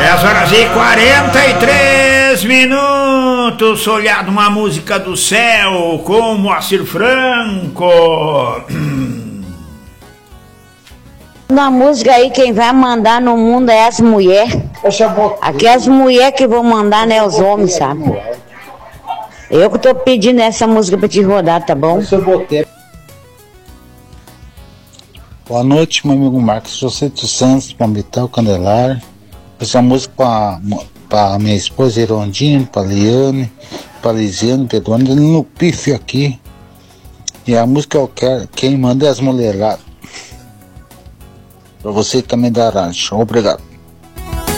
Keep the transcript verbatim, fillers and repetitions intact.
dez horas e quarenta e três minutos, olhado uma música do céu com Moacir Franco. Na música aí, quem vai mandar no mundo é as mulheres. Aqui as mulheres que vão mandar, né, os homens, sabe? Eu que tô pedindo essa música pra te rodar, tá bom? Boa noite, meu amigo Marcos José dos Santos, Palmital, Candelária. Essa música pra, pra minha esposa Irondine, pra Liane, pra Lisiane, Pedro, no pife aqui. E a música eu quero, quem manda é as mulheradas. Pra você também da Arancha. Obrigado.